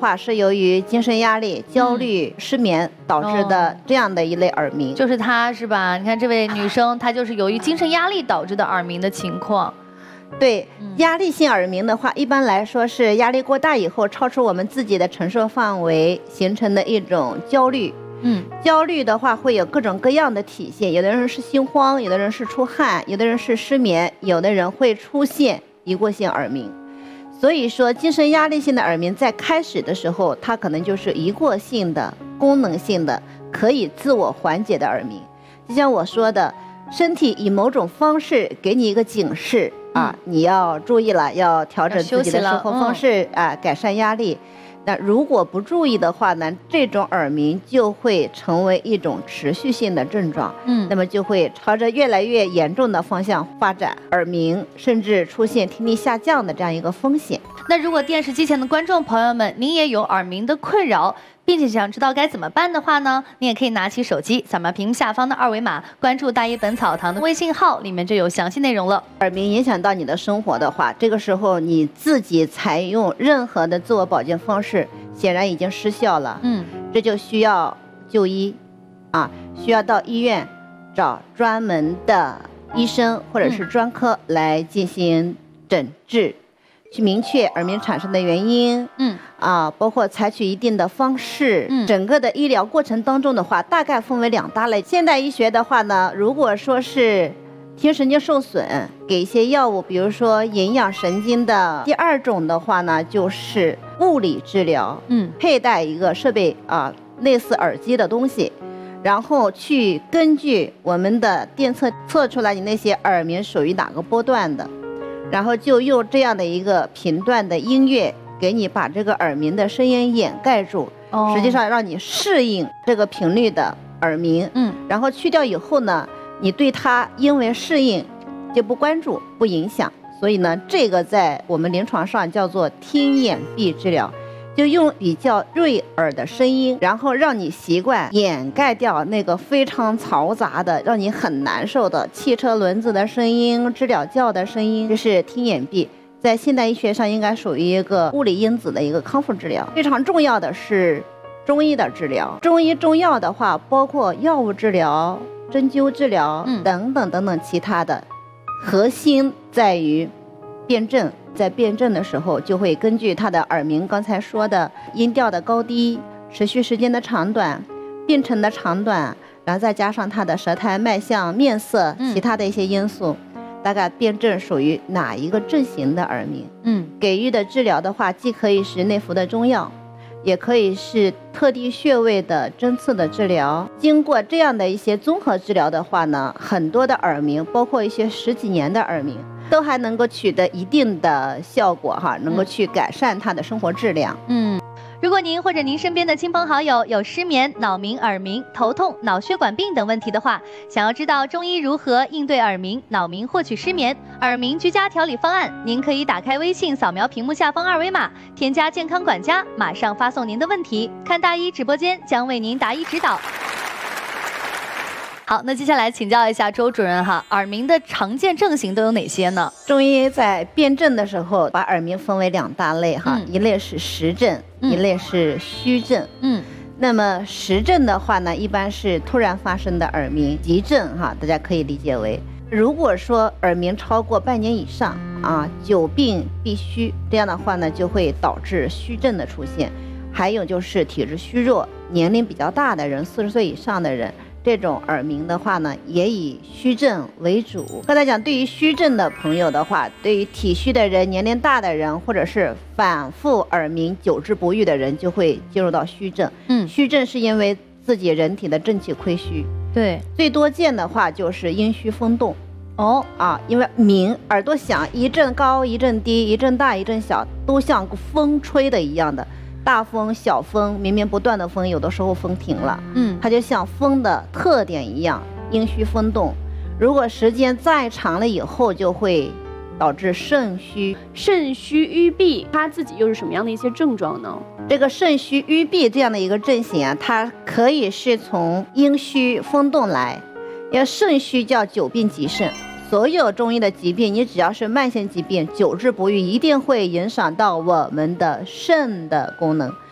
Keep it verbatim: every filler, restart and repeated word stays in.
话是由于精神压力、焦虑、嗯、失眠导致的这样的一类耳鸣， 哦、就是它是吧？你看这位女生，她就是由于精神压力导致的耳鸣的情况。 对，压力性耳鸣的话，一般来说是压力过大以后，超出我们自己的承受范围，形成的一种焦虑。 嗯， 焦虑的话会有各种各样的体现，有的人是心慌，有的人是出汗，有的人是失眠，有的人会出现一过性耳鸣。所以说，精神压力性的耳鸣在开始的时候，它可能就是一过性的、功能性的、可以自我缓解的耳鸣。就像我说的，身体以某种方式给你一个警示啊，你要注意了，要调整自己的生活方式啊，改善压力。那如果不注意的话呢，这种耳鸣就会成为一种持续性的症状， 嗯， 那么就会朝着越来越严重的方向发展，耳鸣甚至出现听力下降的这样一个风险。 那如果电视机前的观众朋友们，您也有耳鸣的困扰，并且想知道该怎么办的话呢，你也可以拿起手机，扫描屏幕下方的二维码，关注大医本草堂的微信号，里面就有详细内容了。 耳鸣影响到你的生活的话，这个时候你自己采用任何的自我保健方式，显然已经失效了。 嗯， 这就需要就医，啊，需要到医院找专门的医生或者是专科来进行诊治。嗯，去明确耳鸣产生的原因， 嗯啊，包括采取一定的方式， 嗯， 整个的医疗过程当中的话，大概分为两大类。现代医学的话呢，如果说是听神经受损，给一些药物，比如说营养神经的；第二种的话呢，就是物理治疗， 嗯， 佩戴一个设备啊，类似耳机的东西，然后去根据我们的电测测出来你那些耳鸣属于哪个波段的。然后就用这样的一个频段的音乐给你把这个耳鸣的声音掩盖住， 哦， 实际上让你适应这个频率的耳鸣。 嗯， 然后去掉以后呢，你对它因为适应就不关注不影响，所以呢，这个在我们临床上叫做听眼闭治疗，就用比较锐耳的声音，然后让你习惯掩盖掉那个非常嘈杂的让你很难受的汽车轮子的声音、知了叫的声音，这是听眼闭。在现代医学上应该属于一个物理因子的一个康复治疗。非常重要的是中医的治疗，中医中药的话包括药物治疗、针灸治疗等等等等其他的，核心在于辨证。在辨证的时候，就会根据他的耳鸣刚才说的音调的高低、持续时间的长短、病程的长短，然后再加上他的舌苔、脉象、面色其他的一些因素，嗯，大概辨证属于哪一个症型的耳鸣。 嗯， 给予的治疗的话，既可以是内服的中药，也可以是特定穴位的针刺的治疗。经过这样的一些综合治疗的话呢，很多的耳鸣，包括一些十几年的耳鸣，都还能够取得一定的效果哈，能够去改善他的生活质量。 嗯，如果您或者您身边的亲朋好友有失眠、脑鸣、耳鸣、头痛、脑血管病等问题的话，想要知道中医如何应对耳鸣、脑鸣获取失眠、耳鸣居家调理方案，您可以打开微信，扫描屏幕下方二维码，添加健康管家，马上发送您的问题，看大医直播间将为您答疑指导。好，那接下来请教一下周主任哈，耳鸣的常见症型都有哪些呢？ 中医在辨证的时候，把耳鸣分为两大类哈，嗯，一类是实症，嗯，一类是虚症。 嗯， 那么实症的话呢，一般是突然发生的耳鸣，急症哈，大家可以理解为，如果说耳鸣超过半年以上啊，久病必虚，这样的话呢，就会导致虚症的出现。还有就是体质虚弱、年龄比较大的人，四十岁以上的人。这种耳鸣的话呢，也以虚症为主。刚才讲，对于虚症的朋友的话，对于体虚的人、年龄大的人，或者是反复耳鸣、久治不愈的人，就会进入到虚症。 嗯， 虚症是因为自己人体的正气亏虚。 对， 最多见的话就是阴虚风动。 哦啊，因为鸣耳朵响，一阵高一阵低，一阵大一阵小，都像风吹的一样的。大风小风绵绵不断的风，有的时候风停了， 嗯， 它就像风的特点一样，阴虚风动。如果时间再长了以后，就会导致肾虚。 肾虚郁闭，它自己又是什么样的一些症状呢？ 这个肾虚郁闭这样的一个症型啊，它可以是从阴虚风动来，因为肾虚叫久病极肾。所有中医的疾病，你只要是慢性疾病，久治不愈，一定会影响到我们的肾的功能。